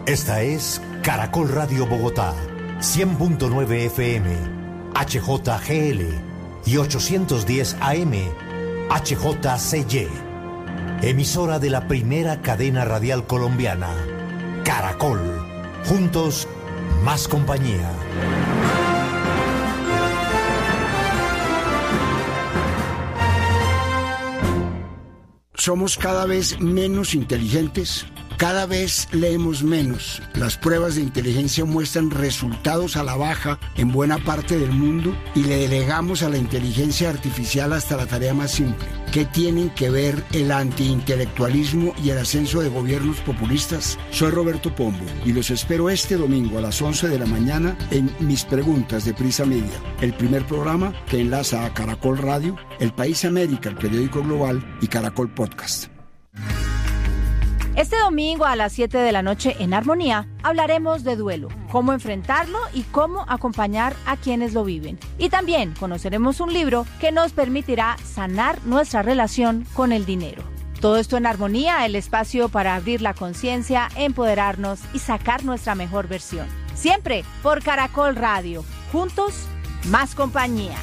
Esta es Caracol Radio Bogotá, 100.9 FM, HJGL y 810 AM, HJCY. Emisora de la primera cadena radial colombiana, Caracol. Juntos, más compañía. Somos cada vez menos inteligentes, cada vez leemos menos. Las pruebas de inteligencia muestran resultados a la baja en buena parte del mundo y le delegamos a la inteligencia artificial hasta la tarea más simple. ¿Qué tienen que ver el antiintelectualismo y el ascenso de gobiernos populistas? Soy Roberto Pombo y los espero este domingo a las 11 de la mañana en Mis Preguntas de Prisa Media, el primer programa que enlaza a Caracol Radio, El País América, el periódico global, y Caracol Podcast. Este domingo a las 7 de la noche en Armonía hablaremos de duelo, cómo enfrentarlo y cómo acompañar a quienes lo viven. Y también conoceremos un libro que nos permitirá sanar nuestra relación con el dinero. Todo esto en Armonía, el espacio para abrir la conciencia, empoderarnos y sacar nuestra mejor versión. Siempre por Caracol Radio. Juntos, más compañía.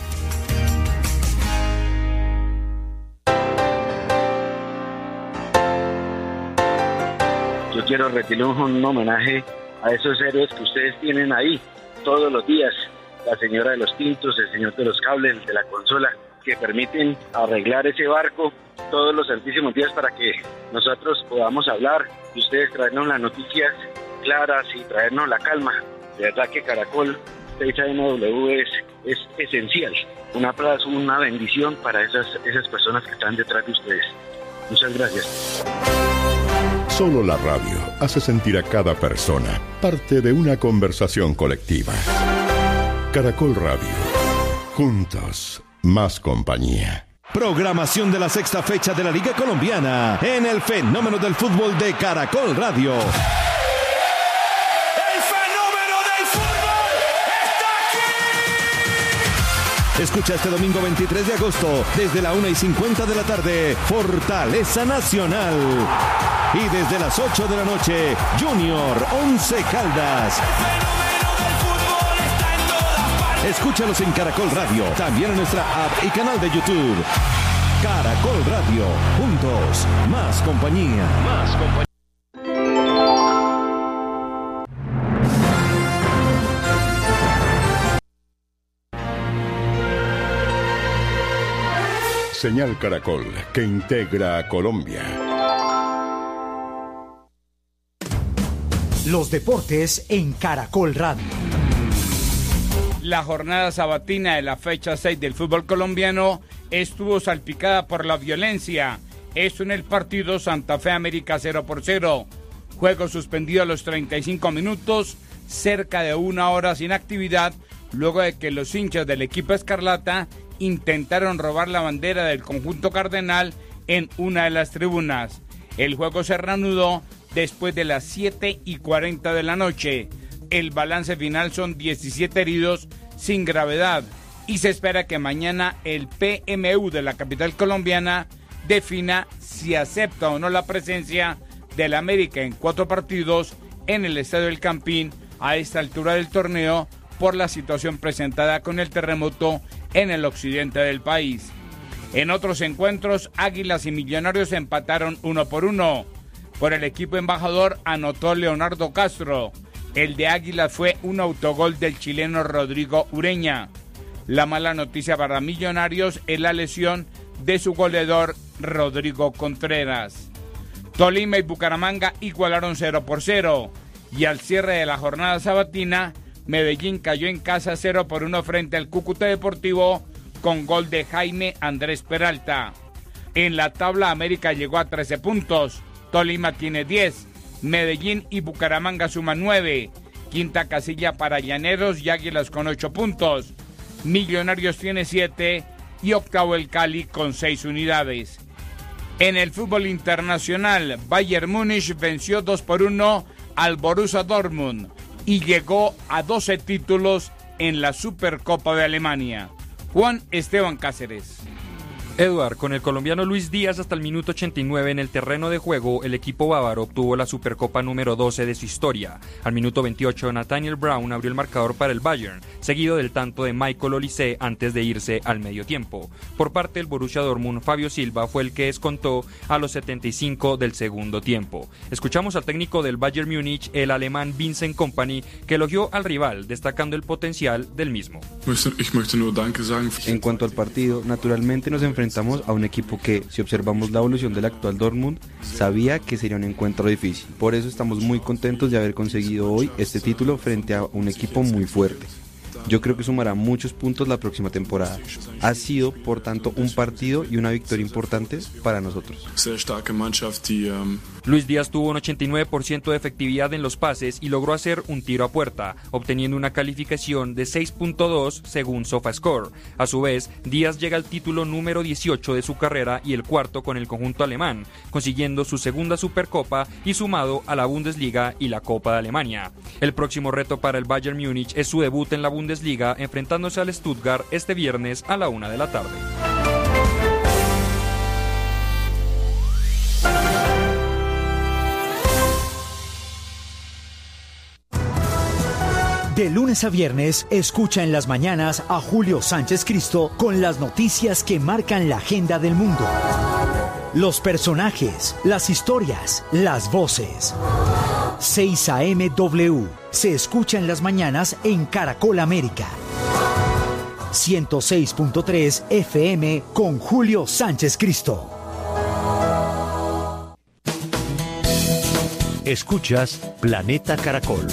Yo quiero rendirle un homenaje a esos héroes que ustedes tienen ahí todos los días. La señora de los tintos, el señor de los cables, el de la consola, que permiten arreglar ese barco todos los santísimos días para que nosotros podamos hablar y ustedes traernos las noticias claras y traernos la calma. De verdad que Caracol 6AMW es esencial. Un aplauso, una bendición para esas personas que están detrás de ustedes. Muchas gracias. Solo la radio hace sentir a cada persona parte de una conversación colectiva. Caracol Radio. Juntos, más compañía. Programación de la sexta fecha de la Liga Colombiana en el fenómeno del fútbol de Caracol Radio. Escucha este domingo 23 de agosto, desde la 1:50 de la tarde, Fortaleza Nacional. Y desde las 8 de la noche, Junior Once Caldas. Escúchalos en Caracol Radio, también en nuestra app y canal de YouTube. Caracol Radio, juntos, más compañía. Más compañía. Señal Caracol, que integra a Colombia. Los deportes en Caracol Radio. La jornada sabatina de la fecha 6 del fútbol colombiano estuvo salpicada por la violencia. Esto en el partido Santa Fe América 0-0. Juego suspendido a los 35 minutos, cerca de una hora sin actividad, luego de que los hinchas del equipo escarlata intentaron robar la bandera del conjunto cardenal en una de las tribunas. El juego se reanudó después de las 7:40 de la noche. El balance final son 17 heridos sin gravedad y se espera que mañana el PMU de la capital colombiana defina si acepta o no la presencia del América en 4 partidos en el Estadio del Campín a esta altura del torneo por la situación presentada con el terremoto en el occidente del país. En otros encuentros, Águilas y Millonarios empataron 1-1. Por el equipo embajador anotó Leonardo Castro. El de Águilas fue un autogol del chileno Rodrigo Ureña. La mala noticia para Millonarios es la lesión de su goleador Rodrigo Contreras. Tolima y Bucaramanga igualaron 0-0. Y al cierre de la jornada sabatina, Medellín cayó en casa 0-1 frente al Cúcuta Deportivo con gol de Jaime Andrés Peralta. En la tabla América llegó a 13 puntos, Tolima tiene 10, Medellín y Bucaramanga suman 9, quinta casilla para Llaneros y Águilas con 8 puntos, Millonarios tiene 7 y octavo el Cali con 6 unidades. En el fútbol internacional, Bayern Múnich venció 2-1 al Borussia Dortmund y llegó a 12 títulos en la Supercopa de Alemania. Juan Esteban Cáceres. Eduard, con el colombiano Luis Díaz hasta el minuto 89 en el terreno de juego, el equipo bávaro obtuvo la Supercopa número 12 de su historia. Al minuto 28, Nathaniel Brown abrió el marcador para el Bayern, seguido del tanto de Michael Olise antes de irse al medio tiempo. Por parte del Borussia Dortmund, Fabio Silva fue el que descontó a los 75 del segundo tiempo. Escuchamos al técnico del Bayern Múnich, el alemán Vincent Kompany, que elogió al rival, destacando el potencial del mismo. En cuanto al partido, naturalmente nos enfrentamos a un equipo que, si observamos la evolución del actual Dortmund, sabía que sería un encuentro difícil. Por eso estamos muy contentos de haber conseguido hoy este título frente a un equipo muy fuerte. Yo creo que sumará muchos puntos la próxima temporada. Ha sido, por tanto, un partido y una victoria importante para nosotros. Luis Díaz tuvo un 89% de efectividad en los pases y logró hacer un tiro a puerta, obteniendo una calificación de 6.2 según SofaScore. A su vez, Díaz llega al título número 18 de su carrera y el cuarto con el conjunto alemán, consiguiendo su segunda Supercopa y sumado a la Bundesliga y la Copa de Alemania. El próximo reto para el Bayern Múnich es su debut en la Bundesliga, enfrentándose al Stuttgart este viernes a la 1 de la tarde. De lunes a viernes, escucha en las mañanas a Julio Sánchez Cristo con las noticias que marcan la agenda del mundo. Los personajes, las historias, las voces. 6 AM W se escucha en las mañanas en Caracol América. 106.3 FM con Julio Sánchez Cristo. Escuchas Planeta Caracol.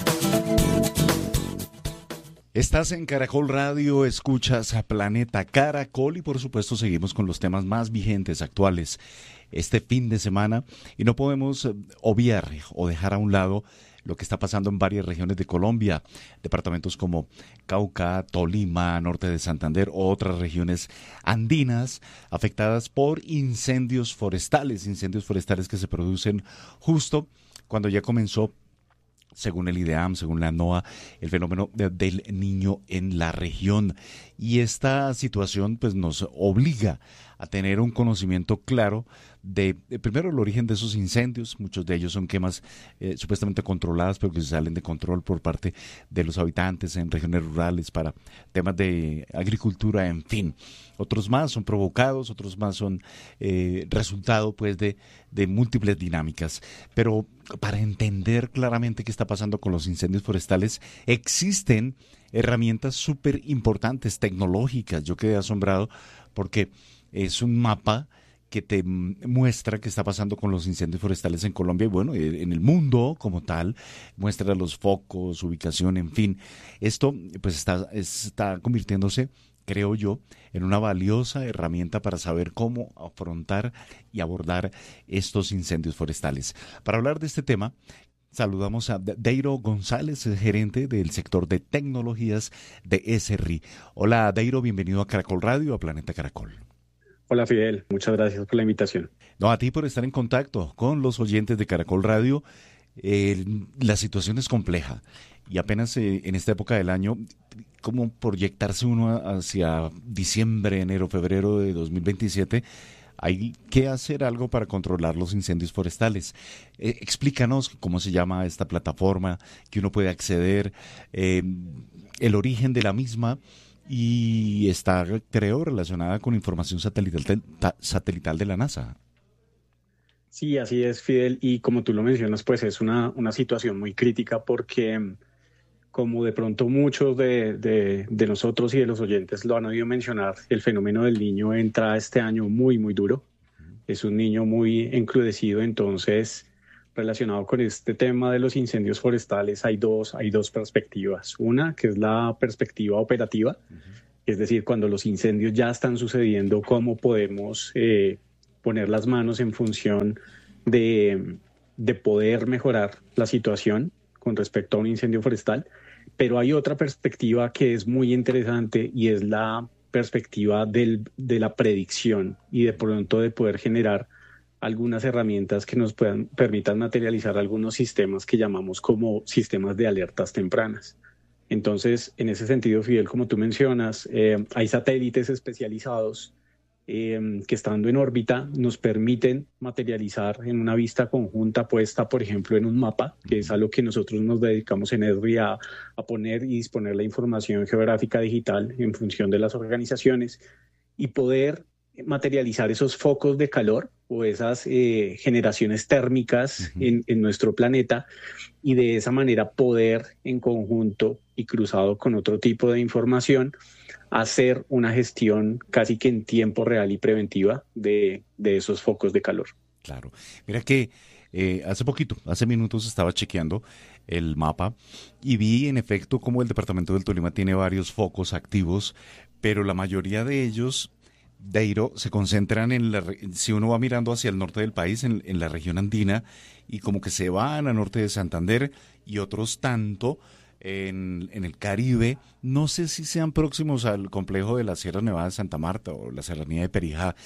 Estás en Caracol Radio, escuchas a Planeta Caracol y por supuesto seguimos con los temas más vigentes, actuales, este fin de semana. Y no podemos obviar o dejar a un lado lo que está pasando en varias regiones de Colombia, departamentos como Cauca, Tolima, norte de Santander, o otras regiones andinas afectadas por incendios forestales que se producen justo cuando ya comenzó, según el IDEAM, según la NOAA, el fenómeno del Niño en la región. Y esta situación pues nos obliga a tener un conocimiento claro de primero, el origen de esos incendios. Muchos de ellos son quemas supuestamente controladas, pero que se salen de control por parte de los habitantes en regiones rurales para temas de agricultura, en fin. Otros más son provocados, otros más son resultado pues de múltiples dinámicas. Pero para entender claramente qué está pasando con los incendios forestales, existen herramientas súper importantes, tecnológicas. Yo quedé asombrado porque es un mapa que te muestra qué está pasando con los incendios forestales en Colombia y bueno, en el mundo como tal, muestra los focos, ubicación, en fin. Esto pues está convirtiéndose, creo yo, en una valiosa herramienta para saber cómo afrontar y abordar estos incendios forestales. Para hablar de este tema, saludamos a Dairo González, gerente del sector de tecnologías de SRI. Hola Dairo, bienvenido a Caracol Radio, a Planeta Caracol. Hola Fidel, muchas gracias por la invitación. No, a ti por estar en contacto con los oyentes de Caracol Radio. La situación es compleja y apenas en esta época del año, ¿cómo proyectarse uno hacia diciembre, enero, febrero de 2027? Hay que hacer algo para controlar los incendios forestales. Explícanos cómo se llama esta plataforma, que uno puede acceder, el origen de la misma. Y está, creo, relacionada con información satelital de la NASA. Sí, así es, Fidel. Y como tú lo mencionas, pues es una situación muy crítica porque, como de pronto muchos de nosotros y de los oyentes lo han oído mencionar, el fenómeno del Niño entra este año muy, muy duro. Es un niño muy encrudecido, entonces, relacionado con este tema de los incendios forestales, hay dos perspectivas. Una, que es la perspectiva operativa, es decir, cuando los incendios ya están sucediendo, cómo podemos poner las manos en función de poder mejorar la situación con respecto a un incendio forestal. Pero hay otra perspectiva que es muy interesante y es la perspectiva de la predicción y de pronto de poder generar algunas herramientas que nos permitan materializar algunos sistemas que llamamos como sistemas de alertas tempranas. Entonces, en ese sentido, Fidel, como tú mencionas, hay satélites especializados que estando en órbita nos permiten materializar en una vista conjunta puesta, por ejemplo, en un mapa, que es a lo que nosotros nos dedicamos en ESRI a poner y disponer la información geográfica digital en función de las organizaciones, y poder materializar esos focos de calor o esas generaciones térmicas en nuestro planeta, y de esa manera poder en conjunto y cruzado con otro tipo de información hacer una gestión casi que en tiempo real y preventiva de esos focos de calor. Claro. Mira que hace minutos estaba chequeando el mapa y vi en efecto cómo el departamento del Tolima tiene varios focos activos, pero la mayoría de ellos, Dairo, se concentran si uno va mirando hacia el norte del país, en la región andina, y como que se van al norte de Santander, y otros tanto en el Caribe. No sé si sean próximos al complejo de la Sierra Nevada de Santa Marta o la Serranía de Perijá,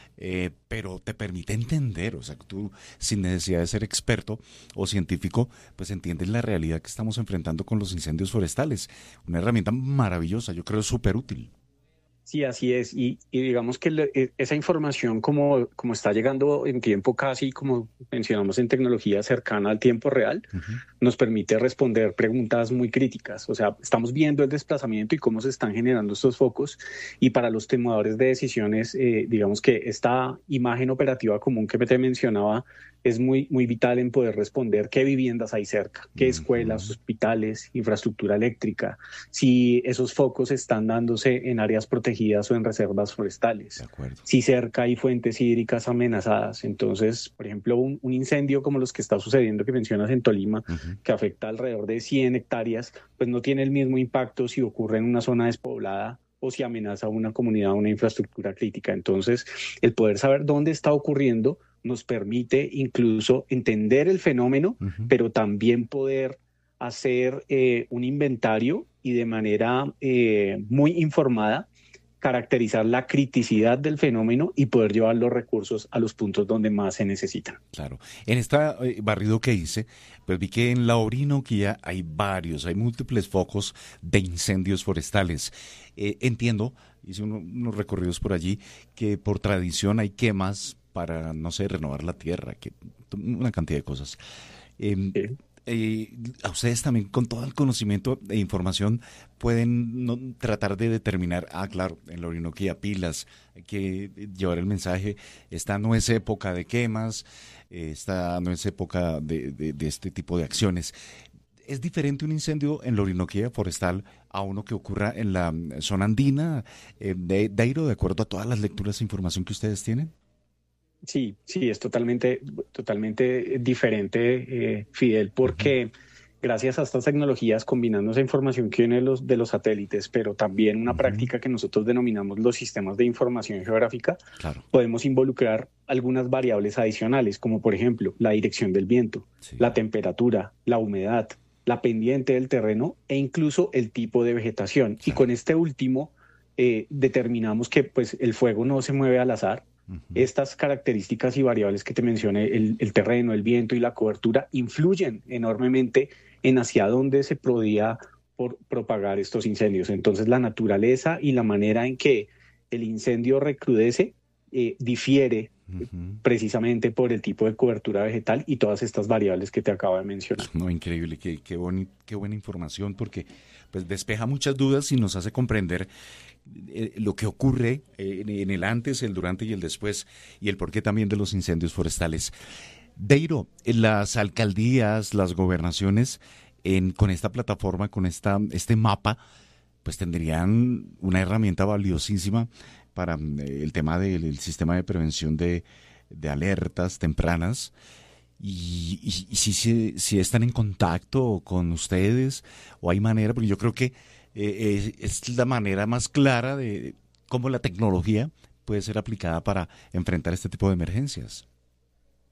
pero te permite entender, o sea, tú sin necesidad de ser experto o científico, pues entiendes la realidad que estamos enfrentando con los incendios forestales. Una herramienta maravillosa, yo creo súper útil. Sí, así es. Y digamos que esa información como está llegando en tiempo casi, como mencionamos, en tecnología cercana al tiempo real, nos permite responder preguntas muy críticas. O sea, estamos viendo el desplazamiento y cómo se están generando estos focos. Y para los tomadores de decisiones, digamos que esta imagen operativa común que te mencionaba es muy, muy vital en poder responder qué viviendas hay cerca, qué escuelas, hospitales, infraestructura eléctrica, si esos focos están dándose en áreas protegidas o en reservas forestales, si cerca hay fuentes hídricas amenazadas. Entonces, por ejemplo, un incendio como los que está sucediendo que mencionas en Tolima, que afecta alrededor de 100 hectáreas, pues no tiene el mismo impacto si ocurre en una zona despoblada o si amenaza una comunidad o una infraestructura crítica. Entonces, el poder saber dónde está ocurriendo nos permite incluso entender el fenómeno, pero también poder hacer un inventario y de manera muy informada caracterizar la criticidad del fenómeno y poder llevar los recursos a los puntos donde más se necesitan. Claro. En esta barrido que hice, pues vi que en la Orinoquía hay múltiples focos de incendios forestales. Entiendo, hice unos recorridos por allí, que por tradición hay quemas para, no sé, renovar la tierra, una cantidad de cosas. A ustedes también, con todo el conocimiento e información, pueden tratar de determinar, claro, en la Orinoquía pilas, hay que llevar el mensaje, esta no es época de quemas, esta no es época de este tipo de acciones. ¿Es diferente un incendio en la Orinoquía forestal a uno que ocurra en la zona andina, Dairo, de acuerdo a todas las lecturas e información que ustedes tienen? Sí, es totalmente diferente, Fidel, porque gracias a estas tecnologías, combinando esa información que viene de los satélites, pero también una práctica que nosotros denominamos los sistemas de información geográfica, podemos involucrar algunas variables adicionales, como por ejemplo la dirección del viento, la temperatura, la humedad, la pendiente del terreno e incluso el tipo de vegetación. Y con este último determinamos que pues, el fuego no se mueve al azar. Estas características y variables que te mencioné, el terreno, el viento y la cobertura, influyen enormemente en hacia dónde se podía propagar estos incendios. Entonces, la naturaleza y la manera en que el incendio recrudece difiere precisamente por el tipo de cobertura vegetal y todas estas variables que te acabo de mencionar. No, increíble, qué buena información, porque pues despeja muchas dudas y nos hace comprender lo que ocurre en el antes, el durante y el después, y el porqué también de los incendios forestales. Dairo, las alcaldías, las gobernaciones, con esta plataforma, con este mapa, pues tendrían una herramienta valiosísima para el tema del sistema de prevención de alertas tempranas. Y si están en contacto con ustedes, o hay manera, porque yo creo que es la manera más clara de cómo la tecnología puede ser aplicada para enfrentar este tipo de emergencias.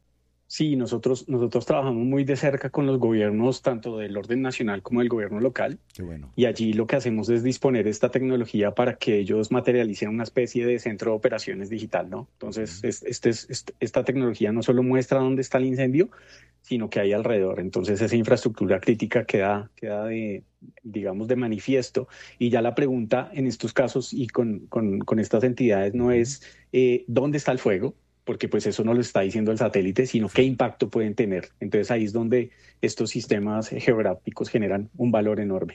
Sí, nosotros trabajamos muy de cerca con los gobiernos, tanto del orden nacional como del gobierno local. Qué bueno. Y allí lo que hacemos es disponer esta tecnología para que ellos materialicen una especie de centro de operaciones digital, ¿no? Entonces, esta tecnología no solo muestra dónde está el incendio, sino que hay alrededor. Entonces, esa infraestructura crítica queda digamos, de manifiesto. Y ya la pregunta en estos casos y con estas entidades no es ¿dónde está el fuego? Porque pues eso no lo está diciendo el satélite, sino qué impacto pueden tener. Entonces ahí es donde estos sistemas geográficos generan un valor enorme.